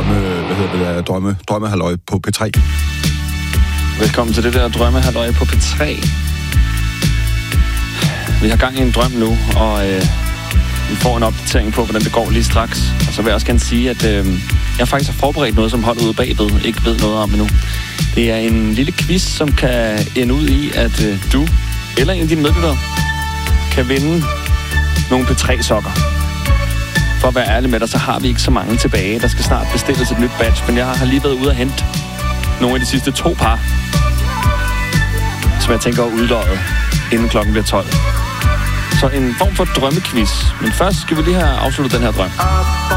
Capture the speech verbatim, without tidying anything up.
drømme, hvad hedder det der, drømme, drømmehalløj på P tre. Velkommen til det der drømmehalløj på P tre. Vi har gang i en drøm nu, og øh, vi får en opdatering på, hvordan det går lige straks. Og så vil jeg også gerne sige, at øh, jeg faktisk har forberedt noget, som holdet ude bagved ikke ved noget om endnu. Det er en lille quiz, som kan ende ud i, at øh, du eller en af dine medlyttere kan vinde nogle P tre-sokker. For at være ærlig med dig, så har vi ikke så mange tilbage. Der skal snart bestilles et nyt batch, men jeg har lige været ude og hente nogle af de sidste to par, som jeg tænker at udløje, inden klokken bliver tolv. Så en form for drømmequiz. Men først skal vi lige have afsluttet den her drøm.